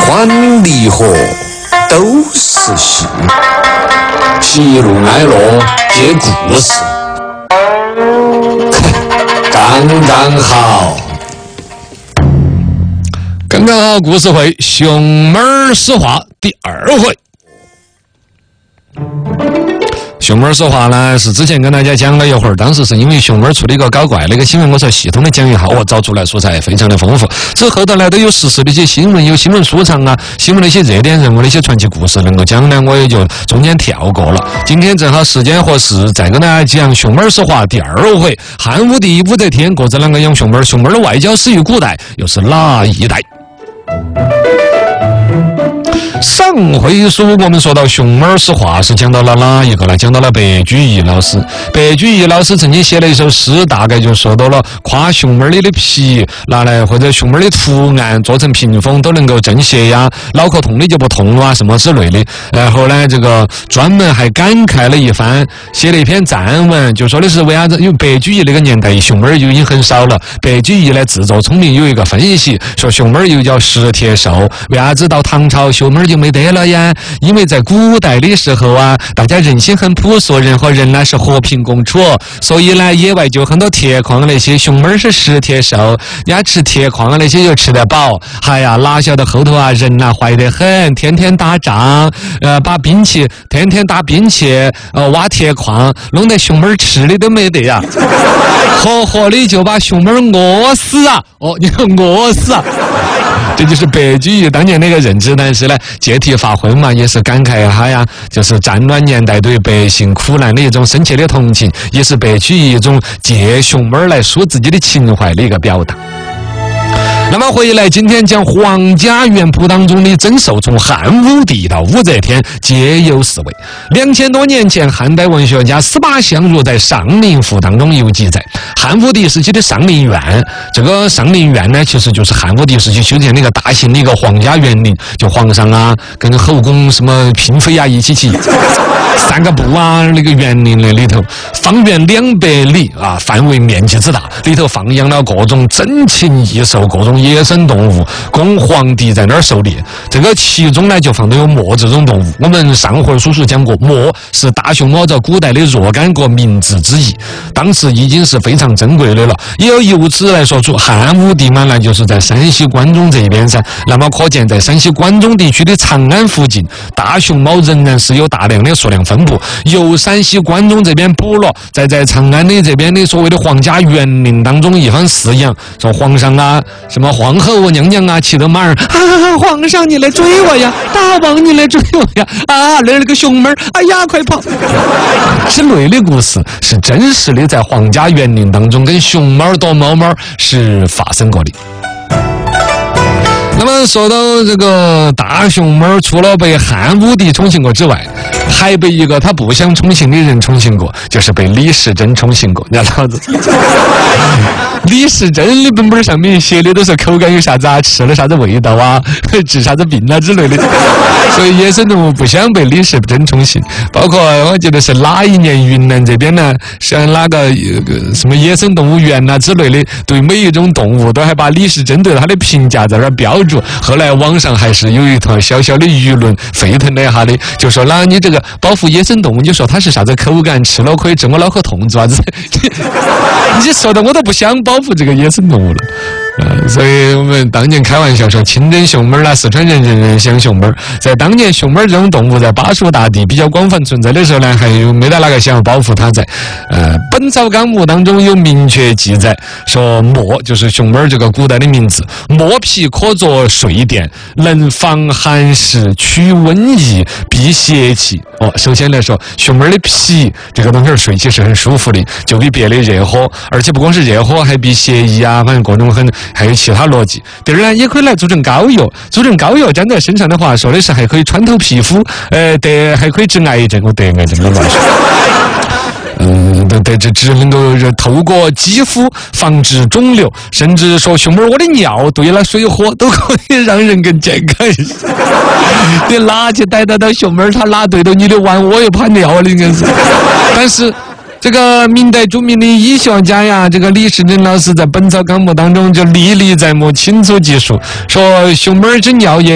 欢离合都是戏，喜怒哀乐皆故事。刚刚好， 刚刚好，故事会熊猫儿说话第2回。熊猫儿说话呢，是之前跟大家讲了一会儿，当时是因为熊猫儿出了一个搞怪那个新闻，我才系统的讲一下，找出来素材非常的丰富。这后头呢都有实时的一些新闻，有新闻书场啊，新闻的一些热点人物的一些传奇故事能够讲呢，我也就中间跳过了。今天正好时间合适，再跟大家讲熊猫儿说话第2回。汉武帝、武则天各自两个养熊猫儿，熊猫儿的外交史与古代又是哪一代？上回书我们说到熊猫儿说话是讲到了哪一个呢？讲到了白居易老师。白居易老师曾经写了一首诗，大概就说到了夸熊猫儿的皮拿来或者熊猫儿的图案做成屏风都能够镇血呀，脑壳痛的就不痛了啊，什么之类的。然后呢，这个专门还感慨了一番，写了一篇赞文，就说的是为啥子？因为白居易那个年代熊猫儿就已经很少了。白居易呢自作聪明有一个分析，说熊猫儿又叫食铁兽，为啥子到唐朝熊猫儿就没得了呀？因为在古代的时候啊，大家人心很朴素，人和人呢是和平共处，所以呢野外就很多铁矿那些，熊猫儿是食铁兽，人家吃铁矿那些就吃得饱。哎呀，哪晓得后头啊人呐坏得很，天天打仗，把兵器天天打兵器，挖铁矿，弄得熊猫儿吃的都没得呀，活的就把熊猫儿饿死啊！你看饿死啊！这就是白居易当年那个认知，但是呢，借题发挥嘛，也是感慨一下呀，就是战乱年代对百姓苦难的一种深切的同情，也是白居易一种借熊猫来抒自己的情怀的一个表达。那么回来，今天讲皇家园圃当中的珍兽，从汉武帝到武则天皆有4位。2000多年前，汉代文学家司马相如在《上林赋》当中有记载，汉武帝时期的上林苑，这个上林苑呢，其实就是汉武帝时期修建那个大型的一个皇家园林，就皇上啊跟后宫什么嫔妃啊一起散个步啊，那个园林那里头方圆200里啊，范围面积之大，里头放养了各种珍禽异兽，各种野生动物，供皇帝在那儿狩猎。这个其中呢就放的有貘这种动物。我们上回叔叔讲过，貘是大熊猫在古代的若干个名字之一，当时已经是非常珍贵的了。也有由此来说出汉武帝嘛，那就是在山西关中这边噻。那么可见在山西关中地区的长安附近，大熊猫仍然是有大量的数量分布。由山西关中这边捕了，再在长安的这边的所谓的皇家园林当中一番饲养，说皇上啊，什么皇后娘娘啊，骑着马儿啊，皇上你来追我呀，大王你来追我呀，啊，那个熊猫，哎呀，快跑！之类的故事是真实的，在皇家园林当中跟熊猫躲猫猫是发生过的。那么说到这个大熊猫，除了被汉武帝宠幸过之外，还被一个他不想宠幸的人宠幸过，就是被李时珍宠幸过。你看老子，李时珍的本本上面写的都是口感有啥子啊，吃了啥子味道啊，治啥子病啊之类的。所以野生动物不想被李时珍宠幸。包括我记得是哪一年云南这边呢，像哪个什么野生动物园啊之类的，对每一种动物都还把李时珍对它的评价在那儿标注。后来网上还是有一团小小的舆论沸腾了一下的，就说那你这个保护野生动物，你说它是啥子口感，吃了可以治我脑壳痛啥子？你说的我都不想保护这个野生动物了。所以我们当年开玩笑说，清真熊猫啦，四川人人人想熊猫。在当年熊猫这种动物在巴蜀大地比较广泛存在的时候呢，还有没得哪个想要保护它在。本草纲目当中有明确记载，说貘就是熊猫这个古代的名字，貘皮可作睡垫，能防寒湿、驱瘟疫、避邪气。首先来说，熊猫的皮这个东西睡起是很舒服的，就比别的热火，而且不光是热火，还避邪疫啊，反正各种还有其他逻辑。第二呢，也可以来做成膏药，做成膏药粘在身上的话，说的是还可以穿透皮肤，还可以治癌症。我得癌症了乱说。这只能够透过肌肤防治肿瘤，甚至说熊猫我的尿兑了水火都可以让人更健康一些。你哪去逮得到熊猫，它哪对到你的碗，我也怕尿了应该是。但是这个明代著名的医学家呀，这个李时珍老师在《本草纲目》当中就历历在目，清楚记述，说熊猫之尿液